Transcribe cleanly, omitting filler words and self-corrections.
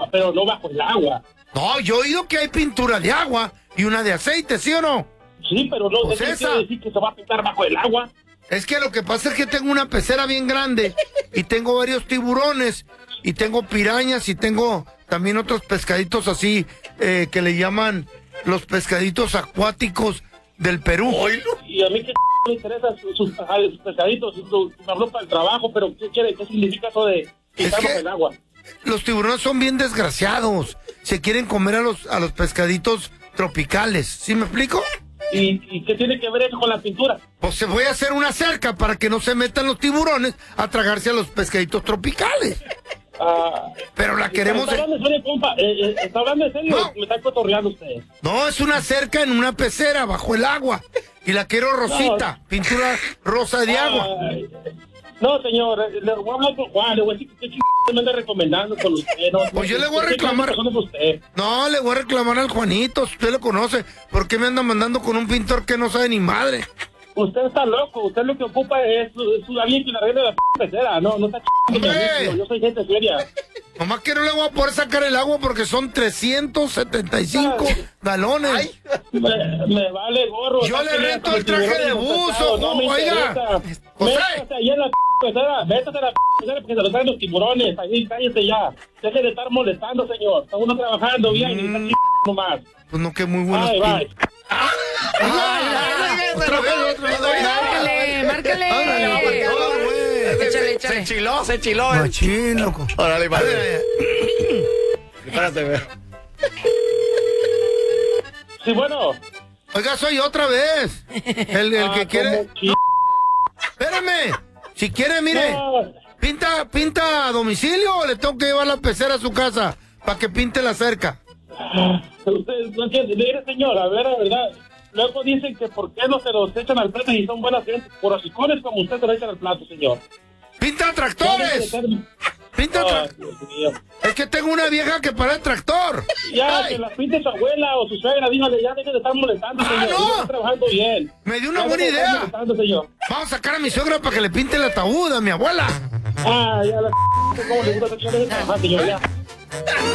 pero no bajo el agua. No, yo he oído que hay pintura de agua y una de aceite, ¿sí o no? Sí, pero no Pues eso esa. quiere decir que se va a pintar bajo el agua. Es que lo que pasa es que tengo una pecera bien grande y tengo varios tiburones y tengo pirañas y tengo también otros pescaditos así que le llaman los pescaditos acuáticos del Perú. Y a mí que me interesan sus pescaditos, me habló para el trabajo, pero ¿qué significa eso de pintar bajo el agua? Los tiburones son bien desgraciados. Se quieren comer a los pescaditos tropicales. ¿Sí me explico? ¿Y qué tiene que ver eso con la pintura? Pues se voy a hacer una cerca para que no se metan los tiburones a tragarse a los pescaditos tropicales. Pero la queremos... ¿Está hablando en serio, compa? ¿Está hablando en serio? No. ¿Me está cotorreando usted? No, es una cerca en una pecera bajo el agua. Y la quiero rosita, pintura rosa de agua. No, señor, le voy a hablar con Juan, le voy a decir que me anda recomendando con usted. No, Pues yo le voy a reclamar. No, le voy a reclamar al Juanito, usted lo conoce. ¿Por qué me anda mandando con un pintor que no sabe ni madre? Usted está loco, usted lo que ocupa es alguien que le arregle la pecera, no está yo soy gente seria. Nomás que no le voy a poder sacar el agua porque son 375 galones. Me vale gorro. Yo le rento el traje de buzo, no me oiga. José. Métase ahí en la pecera, métase a la pecera porque se lo traen los tiburones. Ahí, cállese ya. Deje de estar molestando, señor. Está uno trabajando bien y está nomás. Pues no, que muy buenos. Bye. Otra vez. Márcale. Échale. Se chiló. Machín, loco. Órale, padre. Espérate, güey. Sí, bueno. Oiga, soy otra vez. El que quiere. Espérame. Si quiere, mire. ¿Pinta a domicilio o le tengo que llevar la pecera a su casa para que pinte la cerca? Usted no entiende. Mire, señor, a ver, la verdad. Luego dicen que por qué no se los echan al plato y son buenas gentes. Por hocicones como usted se lo echan al plato, señor. ¡Pinta tractores! Es que tengo una vieja que para el tractor. Ya, que la pinte su abuela o su suegra, dígale, ya deje de estar molestando, señor. No. Está trabajando bien. Me dio una buena idea. Vamos a sacar a mi suegra para que le pinte el ataúd a mi abuela. Ya la... ¿Cómo le gusta echar de trabajar, señor? Ya.